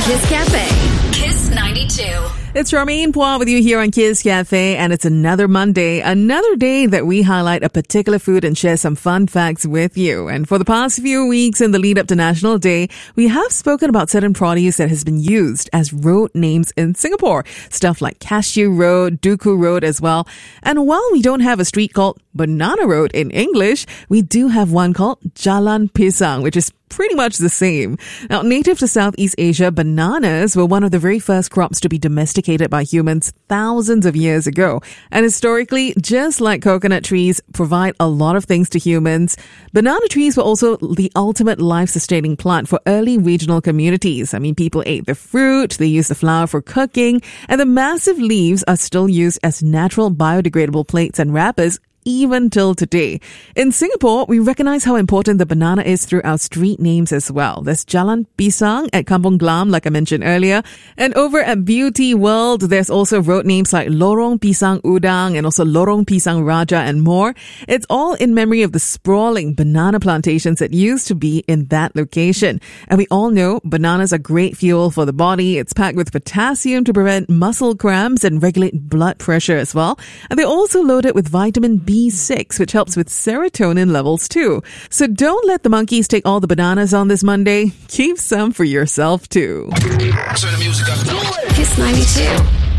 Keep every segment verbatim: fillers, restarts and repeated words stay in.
Kiss Cafe. Kiss ninety-two. It's Charmaine Poir with you here on Kiss Cafe, and it's another Monday, another day that we highlight a particular food and share some fun facts with you. And for the past few weeks in the lead up to National Day, we have spoken about certain produce that has been used as road names in Singapore. Stuff like Cashew Road, Duku Road as well. And while we don't have a street called Banana Road in English, we do have one called Jalan Pisang, which is pretty much the same. Now, native to Southeast Asia, bananas were one of the very first crops to be domesticated by humans thousands of years ago. And historically, just like coconut trees provide a lot of things to humans, banana trees were also the ultimate life-sustaining plant for early regional communities. I mean, people ate the fruit, they used the flower for cooking, and the massive leaves are still used as natural biodegradable plates and wrappers even till today. In Singapore, we recognize how important the banana is through our street names as well. There's Jalan Pisang at Kampong Glam, like I mentioned earlier. And over at Beauty World, there's also road names like Lorong Pisang Udang and also Lorong Pisang Raja and more. It's all in memory of the sprawling banana plantations that used to be in that location. And we all know bananas are great fuel for the body. It's packed with potassium to prevent muscle cramps and regulate blood pressure as well. And they're also loaded with vitamin B B six, which helps with serotonin levels too. So don't let the monkeys take all the bananas on this Monday. Keep some for yourself too. Turn the music up. Kiss ninety-two.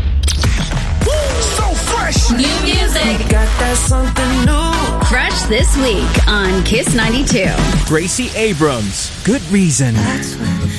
So fresh. New music. Got that something new. Fresh this week on Kiss ninety-two. Gracie Abrams, Good Reason.